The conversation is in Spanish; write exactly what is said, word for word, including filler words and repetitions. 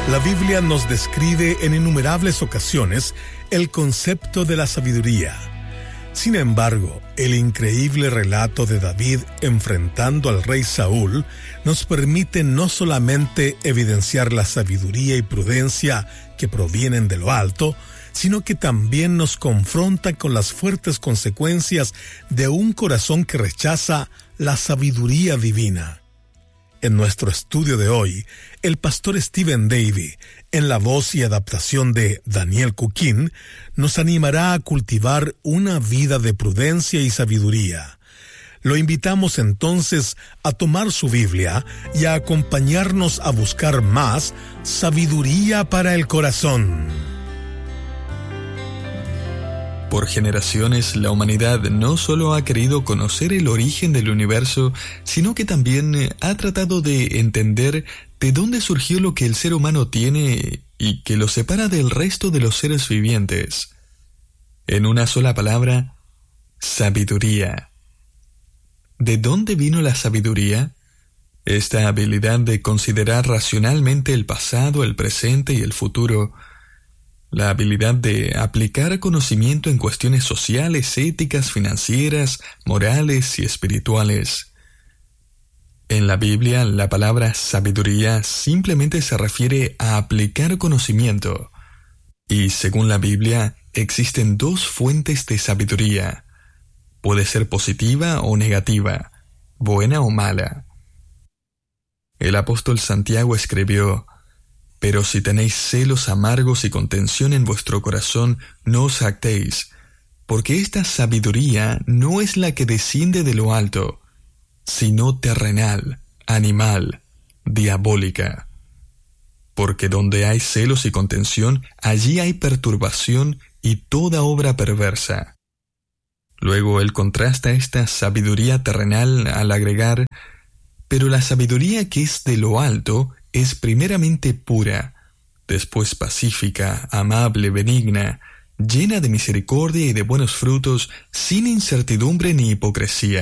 La Biblia nos describe en innumerables ocasiones el concepto de la sabiduría. Sin embargo, el increíble relato de David enfrentando al rey Saúl nos permite no solamente evidenciar la sabiduría y prudencia que provienen de lo alto, sino que también nos confronta con las fuertes consecuencias de un corazón que rechaza la sabiduría divina. En nuestro estudio de hoy, el pastor Stephen Davey, en la voz y adaptación de Daniel Cuquín, nos animará a cultivar una vida de prudencia y sabiduría. Lo invitamos entonces a tomar su Biblia y a acompañarnos a buscar más sabiduría para el corazón. Por generaciones, la humanidad no solo ha querido conocer el origen del universo, sino que también ha tratado de entender de dónde surgió lo que el ser humano tiene y que lo separa del resto de los seres vivientes. En una sola palabra, sabiduría. ¿De dónde vino la sabiduría? Esta habilidad de considerar racionalmente el pasado, el presente y el futuro. La habilidad de aplicar conocimiento en cuestiones sociales, éticas, financieras, morales y espirituales. En la Biblia, la palabra sabiduría simplemente se refiere a aplicar conocimiento. Y según la Biblia, existen dos fuentes de sabiduría. Puede ser positiva o negativa, buena o mala. El apóstol Santiago escribió: Pero si tenéis celos amargos y contención en vuestro corazón, no os jactéis, porque esta sabiduría no es la que desciende de lo alto, sino terrenal, animal, diabólica. Porque donde hay celos y contención, allí hay perturbación y toda obra perversa. Luego él contrasta esta sabiduría terrenal al agregar: Pero la sabiduría que es de lo alto es primeramente pura, después pacífica, amable, benigna, llena de misericordia y de buenos frutos, sin incertidumbre ni hipocresía.